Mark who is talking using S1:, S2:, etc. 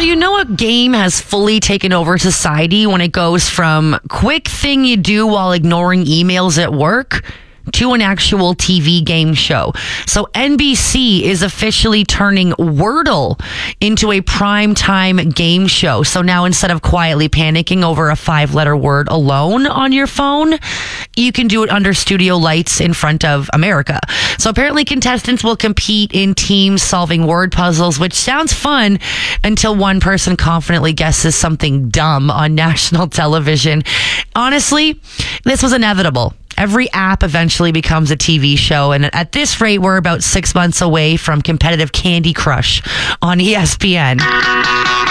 S1: A game has fully taken over society when it goes from quick thing you do while ignoring emails at work to an actual TV game show. So NBC is officially turning Wordle into a primetime game show. So now instead of quietly panicking over a 5-letter word alone on your phone, you can do it under studio lights in front of America. So apparently contestants will compete in teams solving word puzzles, which sounds fun until one person confidently guesses something dumb on national television. Honestly, this was inevitable. Every app eventually becomes a TV show, and at this rate, we're about 6 months away from competitive Candy Crush on ESPN.